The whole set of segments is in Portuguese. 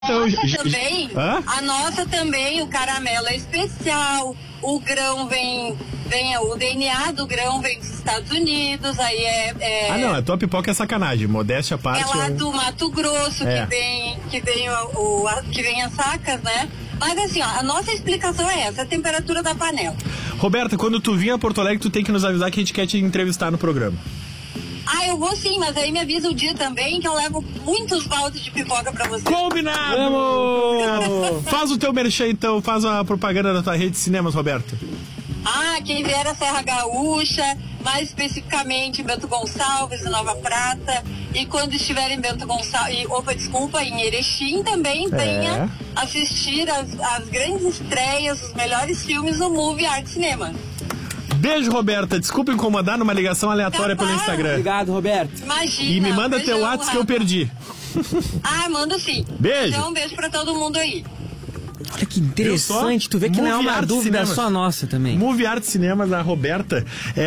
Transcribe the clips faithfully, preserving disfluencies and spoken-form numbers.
Nossa, também, Hã? a nossa também, o caramelo é especial, o grão vem, vem, o D N A do grão vem dos Estados Unidos, aí é... é ah, não, a tua pipoca é sacanagem, modéstia à parte. É lá eu... do Mato Grosso, é. que vem, que vem, o, o, a, que vem as sacas, né? Mas assim, ó, a nossa explicação é essa, a temperatura da panela. Roberta, quando tu vir a Porto Alegre, tu tem que nos avisar que a gente quer te entrevistar no programa. Ah, eu vou sim, mas aí me avisa o dia também que eu levo muitos baldes de pipoca pra você. Combinado! Vamos! Faz o teu merchan então, faz a propaganda da tua rede de cinemas, Roberto. Ah, quem vier a Serra Gaúcha, mais especificamente em Bento Gonçalves, Nova Prata, e quando estiver em Bento Gonçalves, e, opa, desculpa, em Erechim também, é. venha assistir as, as grandes estreias, os melhores filmes do Movie Art Cinema. Beijo, Roberta. Desculpa incomodar numa ligação aleatória tá pelo Instagram. Obrigado, Roberto. Imagina. E me manda teu WhatsApp que eu perdi. Ah, mando sim. Beijo. Então, um beijo pra todo mundo aí. Olha que interessante, tu vê que não é uma dúvida Cinemas. Só nossa também. Movie Art Cinemas, a Roberta,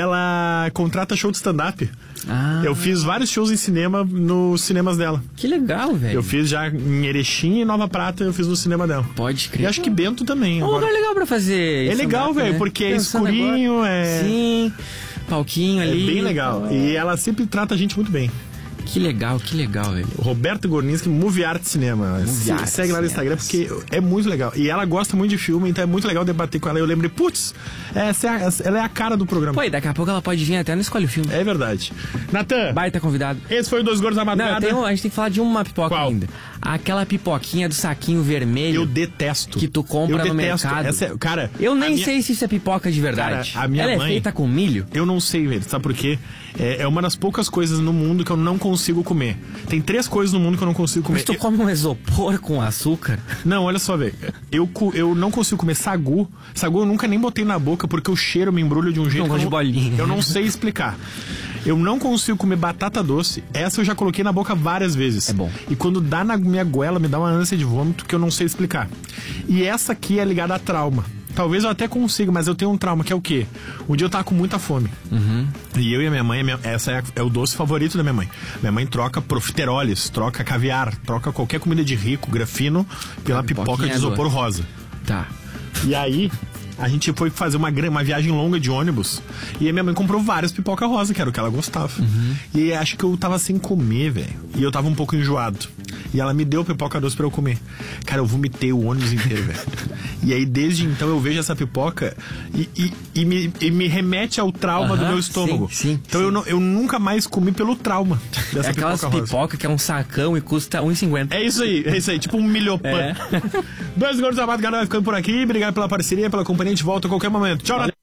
ela contrata show de stand-up. Ah. Eu fiz vários shows em cinema nos cinemas dela. Que legal, velho. Eu fiz já em Erechim e Nova Prata, eu fiz no cinema dela. Pode crer. E acho que Bento também. Um lugar legal pra fazer. É legal, velho, né? Porque Pensando é escurinho, agora. é... Sim, palquinho ali. É bem legal. É. E ela sempre trata a gente muito bem. Que legal, que legal, velho. Roberto Gorninski, Movie Art Cinema. Movie Art Segue lá no Instagram, porque é muito legal. E ela gosta muito de filme, então é muito legal debater com ela. Eu lembrei, putz, essa é a, ela é a cara do programa. Pô, e daqui a pouco ela pode vir até no Escolhe o Filme. É verdade. Natan. Baita convidado. Esse foi o Dois Gordos da Madrugada. Não, tem um, a gente tem que falar de uma pipoca Qual? ainda. Aquela pipoquinha do saquinho vermelho. Eu detesto. Que tu compra eu no detesto. mercado. Essa é, cara, eu nem minha... sei se isso é pipoca de verdade. Cara, a minha ela mãe, é feita com milho? Eu não sei, velho. Sabe por quê? É, é uma das poucas coisas no mundo que eu não consigo comer. Tem três coisas no mundo que eu não consigo comer. Mas tu eu... come um isopor com açúcar? Não, olha só, velho. Eu, eu não consigo comer sagu. Sagu eu nunca nem botei na boca porque o cheiro me embrulha de um jeito não, que eu de bolinha. Eu não sei explicar. Eu não consigo comer batata doce. Essa eu já coloquei na boca várias vezes. É bom. E quando dá na minha goela, me dá uma ânsia de vômito que eu não sei explicar. E essa aqui é ligada a trauma. Talvez eu até consiga, mas eu tenho um trauma, que é o quê? Um dia eu tava com muita fome. Uhum. E eu e a minha mãe, minha, essa é, a, é o doce favorito da minha mãe. Minha mãe troca profiteroles, troca caviar, troca qualquer comida de rico, grafino, pela pipoca de isopor rosa. Tá. E aí... a gente foi fazer uma, uma viagem longa de ônibus e a minha mãe comprou várias pipoca rosa, que era o que ela gostava. Uhum. E acho que eu tava sem comer, velho. E eu tava um pouco enjoado. E ela me deu pipoca doce pra eu comer. Cara, eu vomitei o ônibus inteiro, velho. E aí, desde então, eu vejo essa pipoca e, e, e, me, e me remete ao trauma uhum, do meu estômago. Sim, sim, então sim. Eu, não, eu nunca mais comi pelo trauma dessa é aquelas pipoca rosa. pipoca que é um sacão e custa um real e cinquenta. É isso aí, é isso aí. Tipo um milhopã. É. Dois Gordos da Madrugada vai ficando por aqui. Obrigado pela parceria, pela companhia. A gente volta a qualquer momento. Tchau, Nath.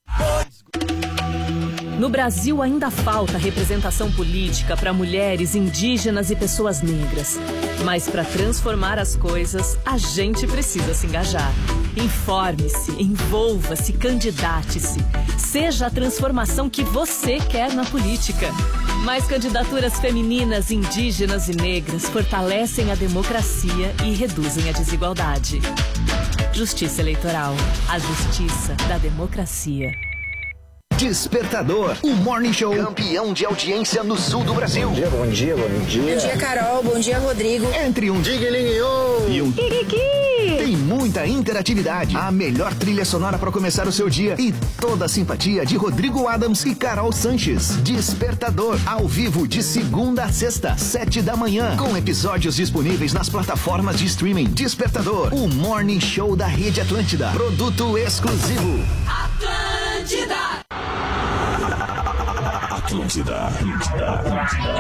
No Brasil ainda falta representação política para mulheres, indígenas e pessoas negras. Mas para transformar as coisas, a gente precisa se engajar. Informe-se, envolva-se, candidate-se. Seja a transformação que você quer na política. Mais candidaturas femininas, indígenas e negras fortalecem a democracia e reduzem a desigualdade. Justiça Eleitoral. A justiça da democracia. Despertador, o Morning Show campeão de audiência no sul do Brasil. Bom dia, bom dia, bom dia. Bom dia, Carol. Bom dia, Rodrigo. Entre um Diguelinho e um Kikiki. Tem muita interatividade. A melhor trilha sonora para começar o seu dia e toda a simpatia de Rodrigo Adams e Carol Sanches. Despertador, ao vivo de segunda a sexta, sete da manhã, com episódios disponíveis nas plataformas de streaming. Despertador, o Morning Show da Rede Atlântida. Produto exclusivo. Atlântida. Atlântida. Atlântida.